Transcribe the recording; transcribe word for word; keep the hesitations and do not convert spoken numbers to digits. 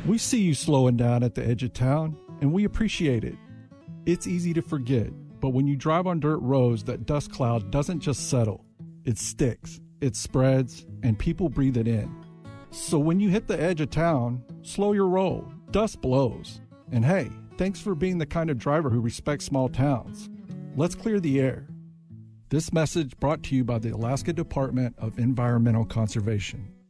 We see you slowing down at the edge of town, and we appreciate it. It's easy to forget, but when you drive on dirt roads, that dust cloud doesn't just settle. It sticks, it spreads, and people breathe it in. So when you hit the edge of town, slow your roll. Dust blows. And hey, thanks for being the kind of driver who respects small towns. Let's clear the air. This message brought to you by the Alaska Department of Environmental Conservation.